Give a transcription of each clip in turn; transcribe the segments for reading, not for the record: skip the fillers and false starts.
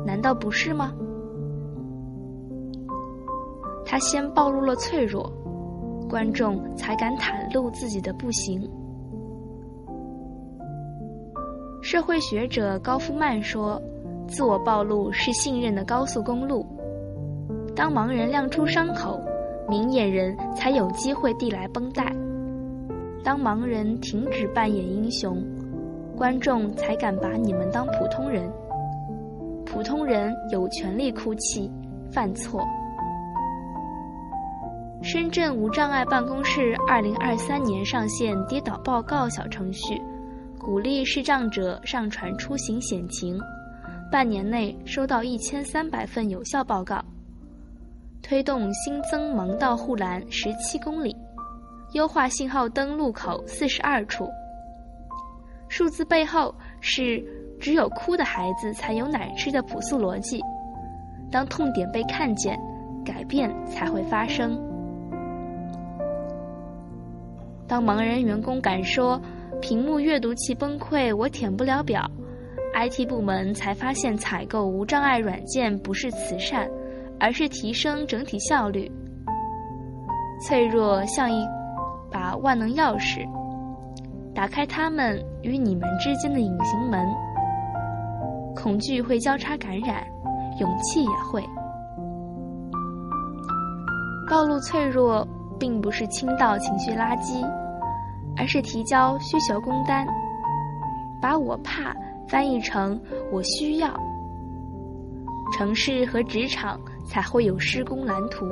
难道不是吗？他先暴露了脆弱，观众才敢袒露自己的不行。社会学者高夫曼说，自我暴露是信任的高速公路。当盲人亮出伤口，明眼人才有机会递来绷带。当盲人停止扮演英雄，观众才敢把你们当普通人。普通人有权利哭泣、犯错。深圳无障碍办公室2023年上线跌倒报告小程序，鼓励视障者上传出行险情，半年内收到1300份有效报告。推动新增盲道护栏17公里，优化信号灯路口42处。数字背后是只有哭的孩子才有奶吃的朴素逻辑。当痛点被看见，改变才会发生。当盲人员工敢说屏幕阅读器崩溃，我填不了表， IT 部门才发现采购无障碍软件不是慈善，而是提升整体效率。脆弱像一把万能钥匙，打开它们与你们之间的隐形门。恐惧会交叉感染，勇气也会。暴露脆弱并不是倾倒情绪垃圾，而是提交需求工单，把我怕翻译成我需要。城市和职场才会有施工蓝图。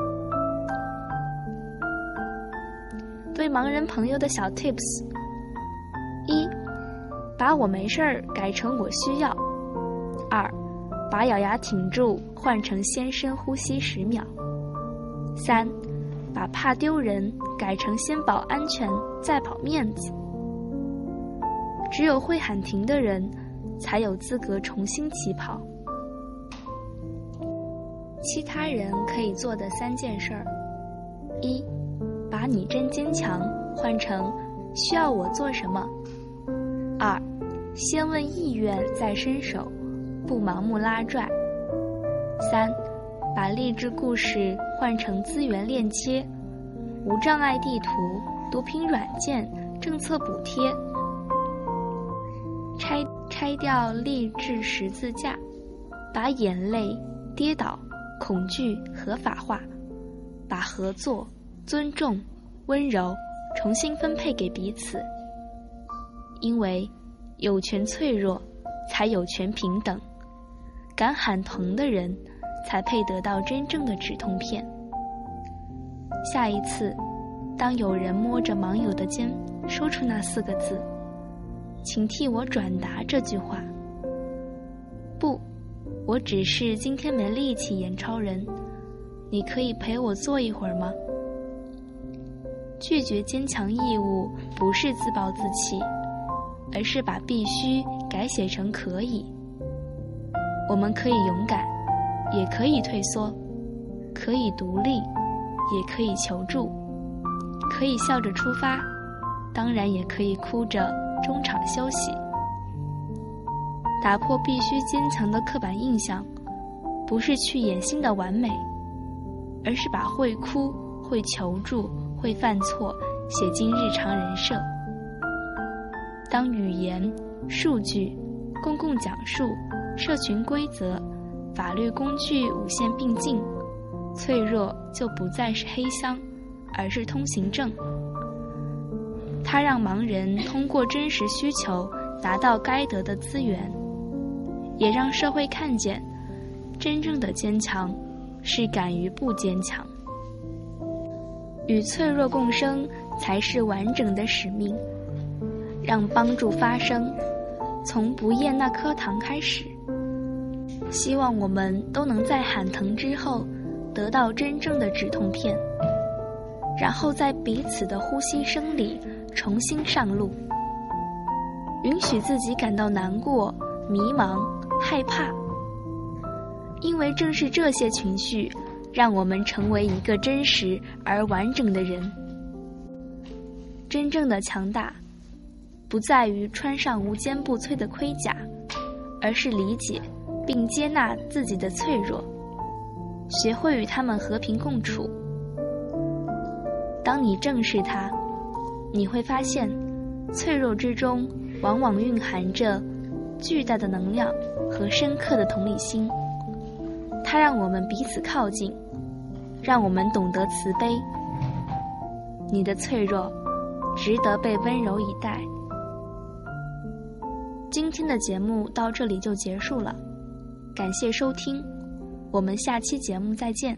对盲人朋友的小 tips： 1. 把我没事儿改成我需要。2. 把咬牙挺住换成先深呼吸10秒。3. 把怕丢人改成先保安全再保面子。只有会喊停的人才有资格重新起跑。其他人可以做的3件事儿： 1. 把你真坚强换成需要我做什么。 2. 先问意愿再伸手，不盲目拉拽。 3. 把励志故事换成资源链接，无障碍地图、读屏软件、政策补贴。拆掉励志十字架，把眼泪、跌倒、恐惧合法化，把合作、尊重、温柔重新分配给彼此。因为有权脆弱，才有权平等。敢喊疼的人，才配得到真正的止痛片。下一次，当有人摸着盲友的肩，说出那4个字，请替我转达这句话：不，我只是今天没力气演超人，你可以陪我坐一会儿吗？拒绝坚强义务不是自暴自弃，而是把必须改写成可以。我们可以勇敢，也可以退缩，可以独立，也可以求助，可以笑着出发，当然也可以哭着中场休息。打破必须坚强的刻板印象，不是去演新的完美，而是把会哭、会求助、会犯错写进日常人设。当语言、数据、公共讲述、社群规则、法律工具五线并进，脆弱就不再是黑箱，而是通行证。它让盲人通过真实需求拿到该得的资源，也让社会看见，真正的坚强是敢于不坚强。与脆弱共生才是完整的使命。让帮助发生，从不厌那颗糖开始。希望我们都能在喊疼之后得到真正的止痛片，然后在彼此的呼吸声里重新上路。允许自己感到难过、迷茫、害怕，因为正是这些情绪让我们成为一个真实而完整的人。真正的强大不在于穿上无坚不摧的盔甲，而是理解、 并接纳自己的脆弱，学会与他们和平共处。当你正视它，你会发现，脆弱之中往往蕴含着巨大的能量和深刻的同理心。它让我们彼此靠近，让我们懂得慈悲。你的脆弱值得被温柔以待。今天的节目到这里就结束了，感谢收听，我们下期节目再见。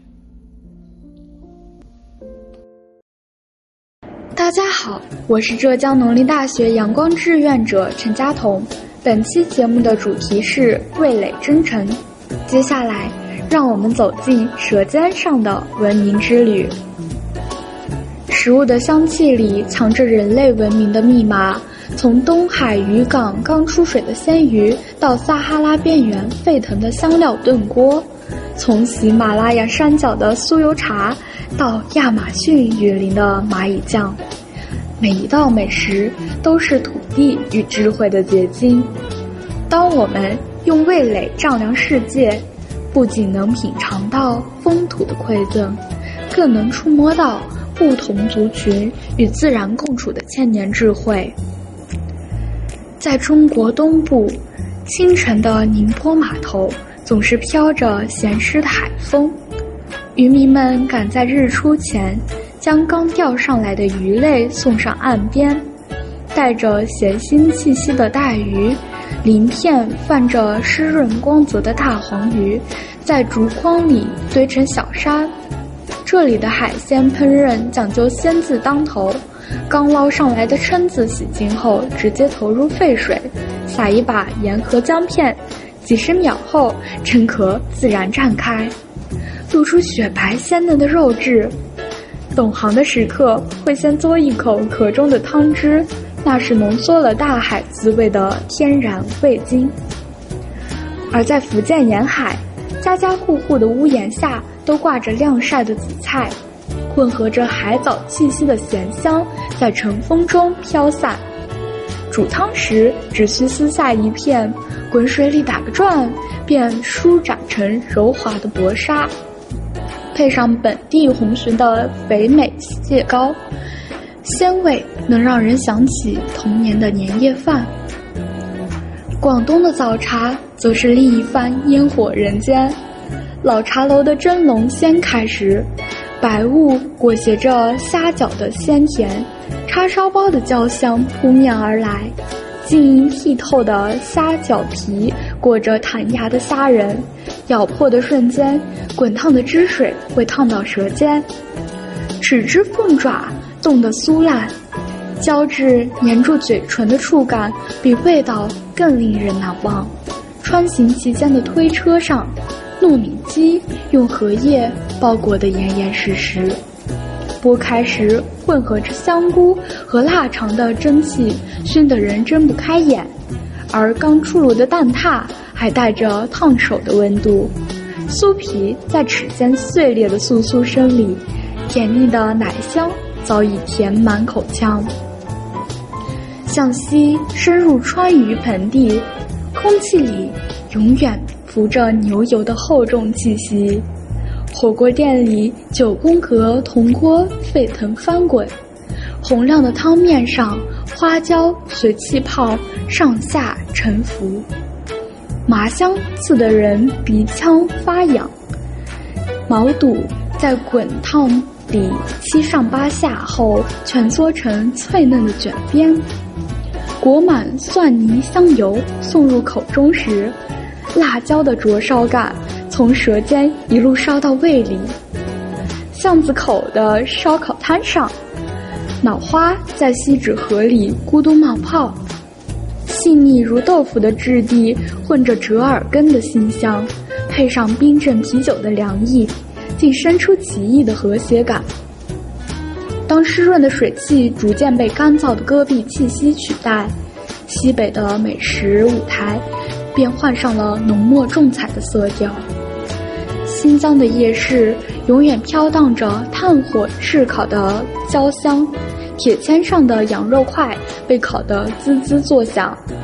大家好，我是浙江农林大学阳光志愿者陈佳彤。本期节目的主题是味蕾真诚。接下来，让我们走进舌尖上的文明之旅。食物的香气里藏着人类文明的密码，从东海渔港刚出水的鲜鱼，到撒哈拉边缘沸腾的香料炖锅，从喜马拉雅山脚的酥油茶，到亚马逊雨林的蚂蚁酱，每一道美食都是土地与智慧的结晶。当我们用味蕾丈量世界，不仅能品尝到风土的馈赠，更能触摸到不同族群与自然共处的千年智慧。在中国东部，清晨的宁波码头总是飘着咸湿的海风，渔民们赶在日出前将刚钓上来的鱼类送上岸边，带着咸腥气息的带鱼，鳞片泛着湿润光泽的大黄鱼，在竹筐里堆成小山。这里的海鲜烹饪讲究鲜字当头，刚捞上来的蛏子洗净后直接投入沸水，撒一把盐和姜片，几十秒后蛏壳自然绽开，露出雪白鲜嫩的肉质。懂行的食客会先嘬一口壳中的汤汁，那是浓缩了大海滋味的天然味精。而在福建沿海，家家户户的屋檐下都挂着晾晒的紫菜，混合着海藻气息的咸香在晨风中飘散。煮汤时只需撕下一片，滚水里打个转，便舒展成柔滑的薄纱。配上本地红鲟的肥美蟹膏，鲜味能让人想起童年的年夜饭。广东的早茶则是另一番烟火人间。老茶楼的蒸笼掀开时，白雾裹挟着虾饺的鲜甜，叉烧包的焦香扑面而来。晶莹剔透的虾饺皮裹着弹牙的虾仁，咬破的瞬间，滚烫的汁水会烫到舌尖，豉汁凤爪冻得酥烂，胶质粘住嘴唇的触感比味道更令人难忘。穿行其间的推车上，糯米鸡用荷叶包裹得严严实实，剥开时混合着香菇和腊肠的蒸汽，熏得人睁不开眼。而刚出炉的蛋挞还带着烫手的温度，酥皮在齿间碎裂的簌簌声里，甜腻的奶香早已填满口腔。向西深入川渝盆地，空气里永远浮着牛油的厚重气息。火锅店里9宫格铜锅沸腾翻滚，红亮的汤面上花椒随气泡上下沉浮，麻香刺得人鼻腔发痒。毛肚在滚烫里七上八下后蜷缩成脆嫩的卷边，裹满蒜泥香油送入口中时，辣椒的灼烧感从舌尖一路烧到胃里。巷子口的烧烤摊上，脑花在锡纸盒里咕嘟冒泡，细腻如豆腐的质地混着折耳根的馨香，配上冰镇啤酒的凉意，竟生出奇异的和谐感。当湿润的水汽逐渐被干燥的戈壁气息取代，西北的美食舞台便换上了浓墨重彩的色调。新疆的夜市永远飘荡着炭火炙烤的焦香，铁签上的羊肉块被烤得滋滋作响，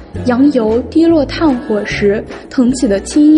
羊油滴落炭火时腾起的青烟